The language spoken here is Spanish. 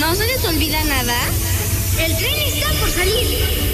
¿No se les olvida nada? El tren está por salir.